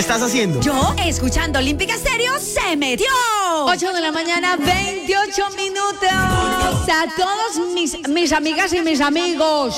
¿Estás haciendo? Yo, escuchando Olímpica Estéreo, se metió. 8 de la mañana, 28 minutos. A todos mis amigas y mis amigos.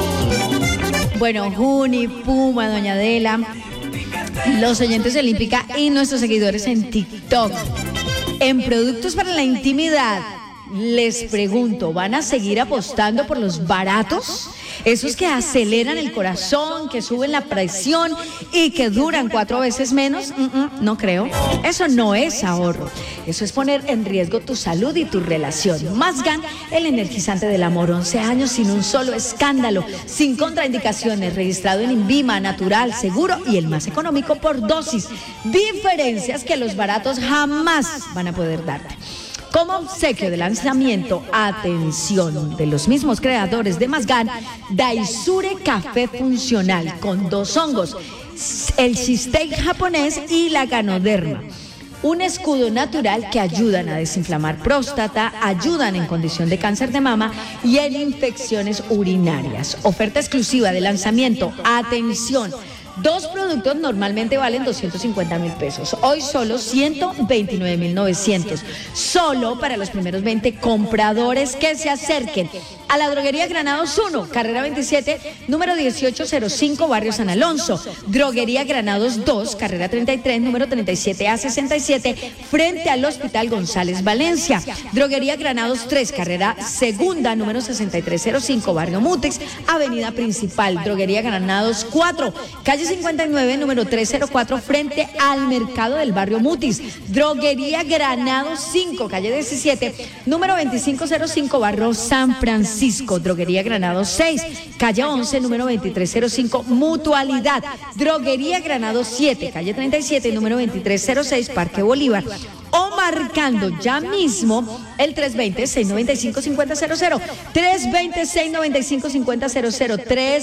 Bueno, Juni, Puma, Doña Adela, los oyentes de Olímpica y nuestros seguidores en TikTok. En productos para la intimidad, les pregunto, ¿van a seguir apostando por los baratos? Esos que aceleran el corazón, que suben la presión y que duran 4 veces menos. No creo. Eso no es ahorro. Eso es poner en riesgo tu salud y tu relación. Masgan, el energizante del amor. 11 años sin un solo escándalo, sin contraindicaciones, registrado en INVIMA, natural, seguro y el más económico por dosis. Diferencias que los baratos jamás van a poder darte. Como obsequio de lanzamiento, atención, de los mismos creadores de Masgan, Daisure Café Funcional con 2 hongos, el Shistei japonés y la Ganoderma. Un escudo natural que ayudan a desinflamar próstata, ayudan en condición de cáncer de mama y en infecciones urinarias. Oferta exclusiva de lanzamiento, atención. 2 productos normalmente valen 250,000 pesos. Hoy solo 129,900. Solo para los primeros 20 compradores que se acerquen a la Droguería Granados 1, carrera 27, número 1805, barrio San Alonso. Droguería Granados 2, carrera 33, número 37A67, frente al Hospital González Valencia. Droguería Granados 3, carrera segunda, número 6305, barrio Mutex, avenida principal. Droguería Granados 4, calle 59, número 304, frente al mercado del barrio Mutis. Droguería Granados 5, calle 17, número 2505, barrio San Francisco. Droguería Granados 6, calle 11, número 2305, Mutualidad. Droguería Granados 7, calle 37, número 2306, Parque Bolívar. O marcando ya mismo el 320-695-5000, 320-695-5000,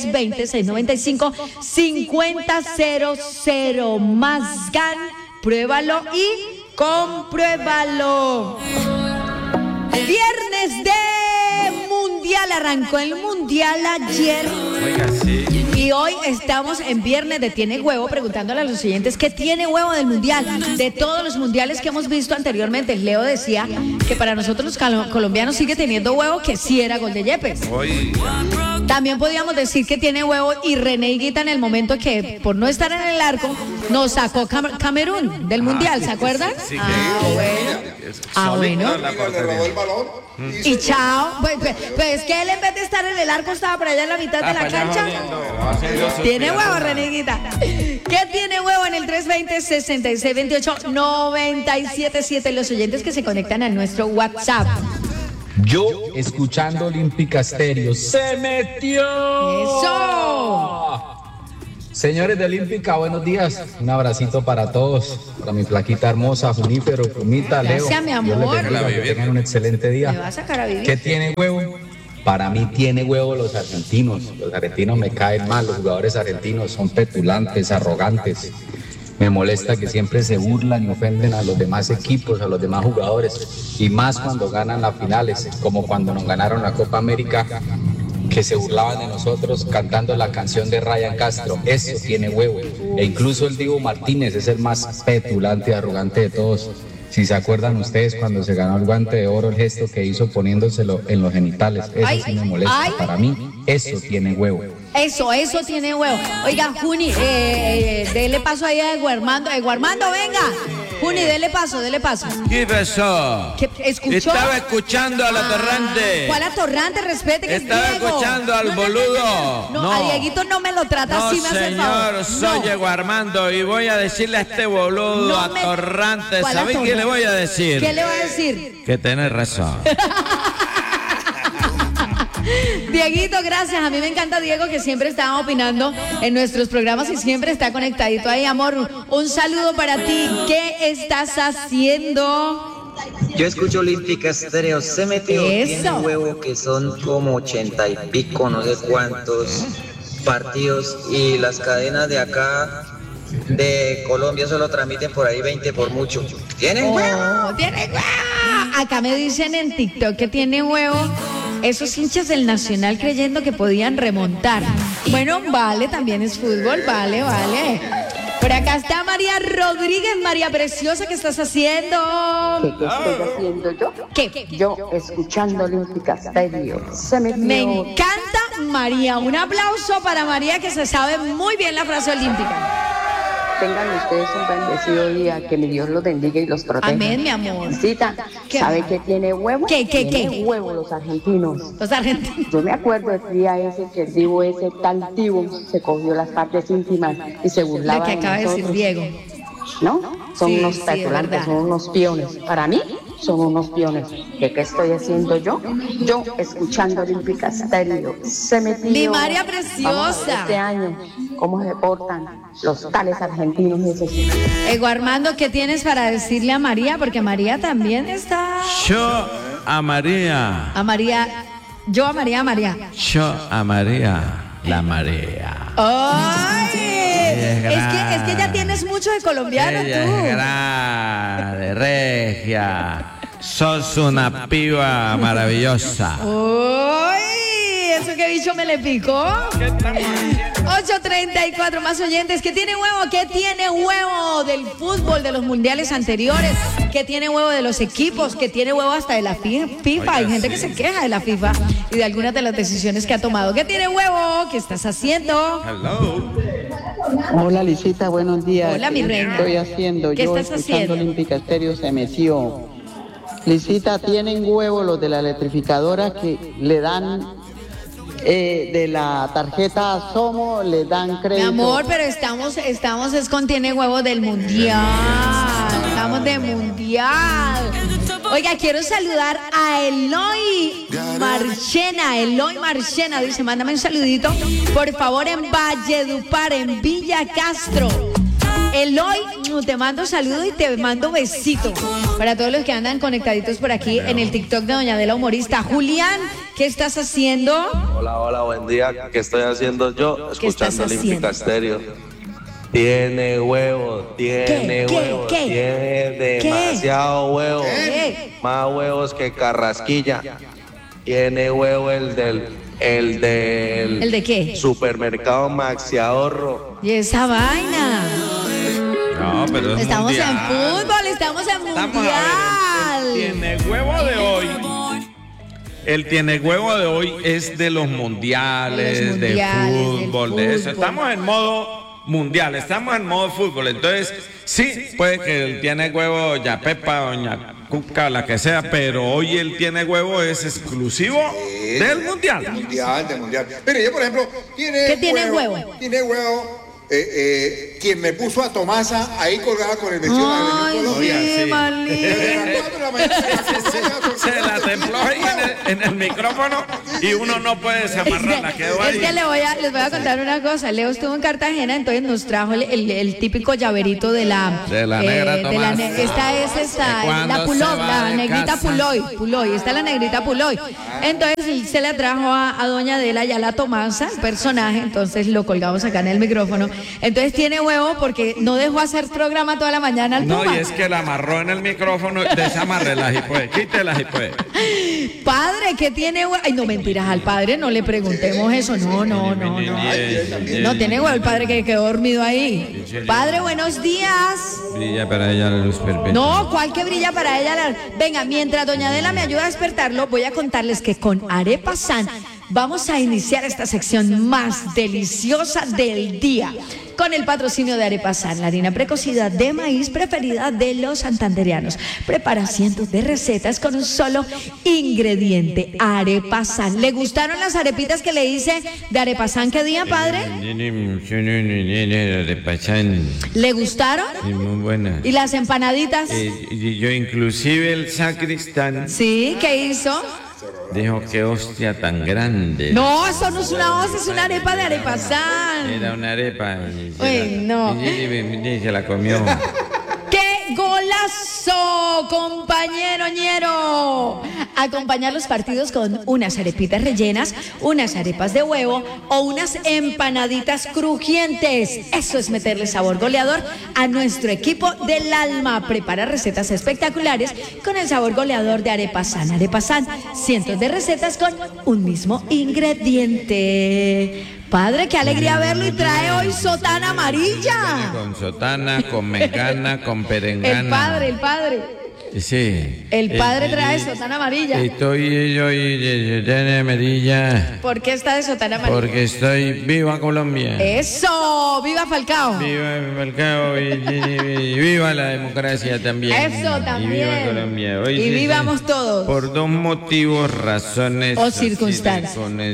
320-695-5000. Masgan, pruébalo y compruébalo. Viernes de Mundial, arrancó el Mundial ayer. Oiga, sí. Y hoy estamos en viernes de Tiene Huevo, preguntándole a los oyentes qué tiene huevo del Mundial. De todos los mundiales que hemos visto anteriormente, Leo decía que para nosotros los colombianos sigue teniendo huevo, que sí era gol de Yepes. También podíamos decir que tiene huevo y René Higuita en el momento que, por no estar en el arco, nos sacó Camerún del Mundial, ¿se acuerdan? Sí, bueno. La portería. Y chao, pues es que él en vez de estar en el arco estaba por allá en la mitad de la cancha. Tiene huevo, Reneguita. ¿Qué tiene huevo en el 320-6628-977? Los oyentes que se conectan a nuestro WhatsApp. Yo, escuchando Olímpica Estéreo, ¡se metió! ¡Eso! Señores de Olímpica, buenos días. Un abracito para todos. Para mi flaquita hermosa, Junífero, Pumita, Leo. Gracias, mi amor. Dios les bendiga, que tengan un excelente día. Me va a sacar a vivir. ¿Qué tiene huevo? Para mí tiene huevo los argentinos. Los argentinos me caen mal. Los jugadores argentinos son petulantes, arrogantes. Me molesta que siempre se burlan y ofenden a los demás equipos, a los demás jugadores. Y más cuando ganan las finales, como cuando nos ganaron la Copa América, que se burlaban de nosotros cantando la canción de Ryan Castro. Eso tiene huevo. E incluso el Dibu Martínez es el más petulante y arrogante de todos. Si se acuerdan ustedes cuando se ganó el guante de oro, el gesto que hizo poniéndoselo en los genitales, eso sí me molesta. Para mí, eso tiene huevo. Eso tiene huevo. Oiga, Juni, dele paso ahí a Eguarmando. Eguarmando, venga. Juni, dele paso. ¿Qué pasó? ¿Qué, escuchó? Estaba escuchando a la Torrante. ¿Cuál Atorrante? Respete que Estaba es Diego. escuchando al boludo. No, a Dieguito no me lo trata así, me hace el favor. Señor, soy Eguarmando y voy a decirle a este boludo Atorrante. ¿Sabés qué le voy a decir? ¿Qué le va a decir? Que tenés razón. Dieguito, gracias. A mí me encanta Diego, que siempre está opinando en nuestros programas y siempre está conectadito ahí, amor. Un saludo para ti. ¿Qué estás haciendo? Yo escucho Olímpica Estéreo, se metió. Eso. Tiene huevo que son como 80 y pico, no sé cuántos partidos. Y las cadenas de acá de Colombia solo transmiten por ahí 20 por mucho. ¿Tienen huevo? Tiene huevo. Acá me dicen en TikTok que tiene huevo esos hinchas del Nacional creyendo que podían remontar. Bueno, vale, también es fútbol, vale. Por acá está María Rodríguez. María Preciosa, ¿qué estás haciendo? ¿Qué estoy haciendo yo? ¿Qué? Yo escuchando Olímpica Stereo. Me encanta María. Un aplauso para María, que se sabe muy bien la frase olímpica. Tengan ustedes un bendecido día, que mi Dios los bendiga y los proteja. Amén, mi amor. Cita, ¿sabe qué tiene huevo? ¿Qué? Tiene huevo los argentinos. Los argentinos. Yo me acuerdo del día ese que el divo ese tan tivo se cogió las partes íntimas y se burlaba Lo que de acaba de nosotros. decir Diego. ¿No? Son Sí, unos sí, es petulantes, verdad. son unos piones. Para mí, son unos piones. ¿Qué estoy haciendo yo? Yo escuchando Olímpica Stereo. Se metió. Mi María Preciosa. Vamos a ver este año cómo se portan los tales argentinos esos. Ego Armando, ¿qué tienes para decirle a María? Porque María también está... Yo a María. A María... Yo amaría a María. Yo a María. La María. ¡Ay! Ella Es que ya tienes mucho de colombiano Ella es tú. grande, regia. Sos una piba maravillosa. ¡Ay! ¿Eso qué bicho me le picó? 8:34 más oyentes. ¿Qué tiene huevo? ¿Qué tiene huevo del fútbol de los mundiales anteriores? ¿Qué tiene huevo de los equipos? ¿Qué tiene huevo hasta de la FIFA? Hay gente que se queja de la FIFA y de algunas de las decisiones que ha tomado. ¿Qué tiene huevo? ¿Qué estás haciendo? Hello. Hola Lisita, buenos días. Hola, mi reina. ¿Qué estoy haciendo? ¿Qué Yo estás escuchando haciendo? Olímpica Stereo se metió. Lisita, tienen huevo los de la electrificadora que le dan de la tarjeta Somo, le dan Mi crédito. amor, pero estamos es con tiene huevo del mundial. Estamos de mundial. Oiga, quiero saludar a Eloy Marchena. Eloy Marchena dice, mándame un saludito, por favor, en Valledupar, en Villa Castro. Eloy, te mando saludo y te mando besito para todos los que andan conectaditos por aquí en el TikTok de Doña Adela Humorista. Julián, ¿qué estás haciendo? Hola, buen día. ¿Qué estoy haciendo yo? ¿Qué estás Escuchando Olímpica haciendo? Stereo. Tiene huevo, tiene ¿Qué? huevo, ¿Qué? tiene demasiado huevo. ¿Qué? Más huevos que Carrasquilla. Tiene huevo el del ¿El de qué? supermercado Maxi Ahorro. Y esa vaina. No, pero es Estamos mundial. en fútbol, estamos en Vamos a mundial. ver, el tiene huevo de hoy. El tiene huevo de hoy es de los mundiales, De los mundiales, de del fútbol, de eso. fútbol. Estamos en modo mundial, estamos en modo fútbol. Entonces, sí, puede que el tiene huevo ya Pepa, doña Cuca, la que sea, pero hoy el tiene huevo es exclusivo del mundial. Del mundial. Pero yo, por ejemplo, ¿Qué tiene huevo? Tiene huevo. Quien me puso a Tomasa ahí colgada con el vestido Ay, de la Colombia. sí, sí. maldito. Desde las 4 de la mañana. Se la templó ahí en el micrófono y uno no puede desamarrarla, quedó ahí. Es que les voy a contar una cosa. Leo estuvo en Cartagena, entonces nos trajo el típico llaverito de la negra Tomás. esta es ¿Cuándo la Puloy, se va la de negrita casa? Puloy, está la negrita Puloy. Entonces él se la trajo a doña Adela, ya la Tomasa, el personaje, entonces lo colgamos acá en el micrófono. Entonces tiene huevo porque no dejó hacer programa toda la mañana al No, Puma. y es que la amarró en el micrófono, desamárrela y pues, quítela y pues. Padre, ¿qué tiene huevo? Ay, no, mentiras, al padre no le preguntemos eso. No. No tiene huevo el padre que quedó dormido ahí. Padre, buenos días. Brilla para ella la luz perpetua. No, ¿cuál que brilla para ella? Venga, mientras doña Adela me ayuda a despertarlo, voy a contarles que con Arepa San vamos a iniciar esta sección más deliciosa del día. Con el patrocinio de Arepa San, la harina precocida de maíz preferida de los santandereanos. Prepara cientos de recetas con un solo ingrediente, Arepa San. ¿Le gustaron las arepitas que le hice de Arepa San? ¿Qué día, padre? ¿Le gustaron? Muy buena. ¿Y las empanaditas? Y yo inclusive el sacristán Sí, ¿qué hizo? dijo que hostia tan grande. No, eso no es una hoz, es una arepa de Arepa San. Era una arepa y Uy, no. y se la comió. ¡Qué golazo, compañero ñero! Acompañar los partidos con unas arepitas rellenas, unas arepas de huevo o unas empanaditas crujientes. Eso es meterle sabor goleador a nuestro equipo del alma. Prepara recetas espectaculares con el sabor goleador de Arepa San. Arepa San, cientos de recetas con un mismo ingrediente. Padre, qué alegría verlo y trae hoy sotana amarilla. Con sotana, con mengana, con perengana. El padre. Sí. El padre trae sotana amarilla. Estoy yo y sotana amarilla. ¿Por qué está de sotana amarilla? Porque estoy viva Colombia. ¡Eso! ¡Viva Falcao! Viva Falcao y viva la democracia también. Eso también. Y viva Colombia. Hoy y vivamos todos. Por dos motivos, razones o circunstancias.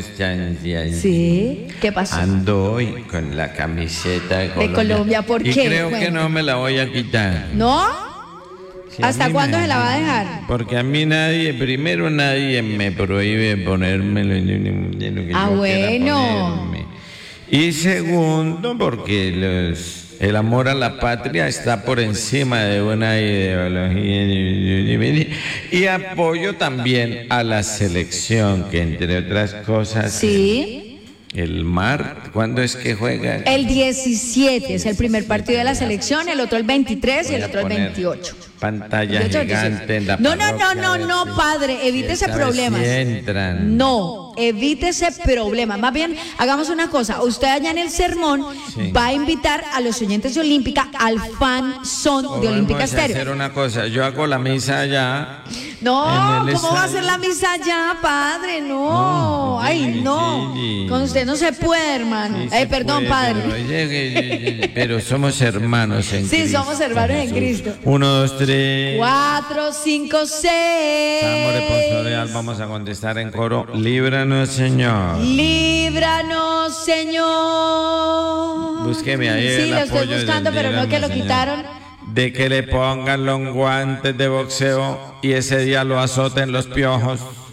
Sí. ¿Qué pasó? Ando hoy con la camiseta de Colombia. ¿Por qué? Y creo que no me la voy a quitar. ¿No? Sí, ¿hasta cuándo se la va a dejar? Porque a mí nadie me prohíbe ponérmelo en lo que yo bueno. ponerme. Y segundo, porque el amor a la patria está por encima de una ideología. Y apoyo también a la selección, que entre otras cosas... Sí. El mar, ¿cuándo es que juegan? El 17 es el primer partido de la selección, el otro el 23 y el otro el 28. Pantalla gigante en la No, padre, evite ese problema. No, evite ese problema. Más bien, hagamos una cosa. Usted allá en el sermón va a invitar a los oyentes de Olímpica al fan son de Olímpica Estéreo. Hacer una cosa, yo hago la misa allá. No, ¿cómo va a ser la misa allá, padre? No, ay, no. Con usted no se puede, hermano. Perdón, padre. Pero somos hermanos en Cristo. Sí, somos hermanos en Cristo. 1, 2, 3. 4, 5, 6. Estamos responsorial, vamos a contestar en coro. Líbranos, Señor. Líbranos, Señor. Búsqueme ahí. Sí, lo estoy buscando, pero no que lo quitaron. De que le pongan los guantes de boxeo y ese día lo azoten los piojos.